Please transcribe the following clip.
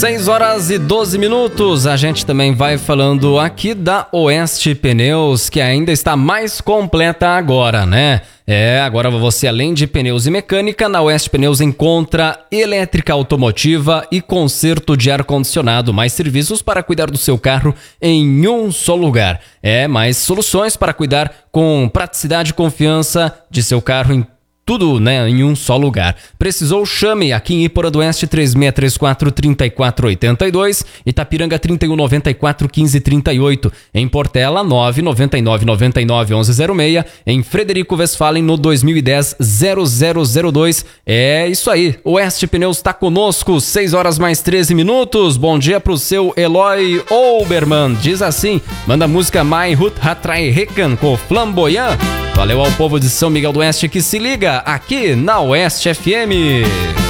6 horas e 12 minutos. A gente também vai falando aqui da Oeste Pneus, que ainda está mais completa agora, né? Agora você, além de pneus e mecânica, na Oeste Pneus encontra elétrica automotiva e conserto de ar-condicionado. Mais serviços para cuidar do seu carro em um só lugar. Mais soluções para cuidar com praticidade e confiança de seu carro em tudo, né, em um só lugar. Precisou? Chame aqui em Iporã do Oeste 3634-3482, Itapiranga 3194-1538, em Portela 999-99-1106, em Frederico Westphalen no 2010-0002. É isso aí, Oeste Pneus está conosco, 6 horas mais 13 minutos. Bom dia pro seu Eloy Oberman, diz assim, manda a música My Hut Hatrai Rekan com Flamboyant. Valeu ao povo de São Miguel do Oeste que se liga aqui na Oeste FM.